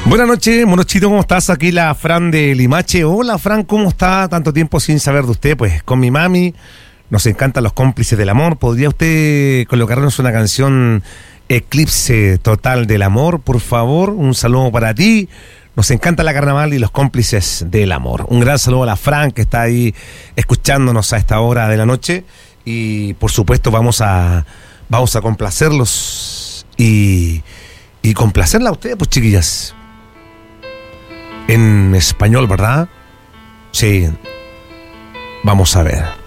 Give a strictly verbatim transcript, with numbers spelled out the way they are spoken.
Buenas noches, Monochito, ¿cómo estás? Aquí la Fran de Limache. Hola, Fran, ¿cómo está? Tanto tiempo sin saber de usted. Pues con mi mami nos encantan los cómplices del amor. ¿Podría usted colocarnos una canción Eclipse Total del Amor, por favor? Un saludo para ti. Nos encanta la carnaval y los cómplices del amor. Un gran saludo a la Fran, que está ahí escuchándonos a esta hora de la noche. Y por supuesto vamos a, vamos a complacerlos y, y complacerla a ustedes, pues, chiquillas. En español, ¿verdad? Sí. Vamos a ver.